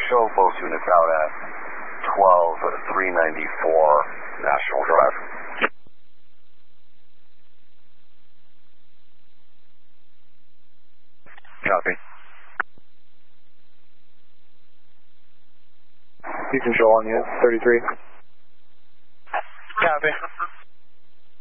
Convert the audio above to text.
show both units out at 12394 National Drive. Copy. You control on unit 33. Copy.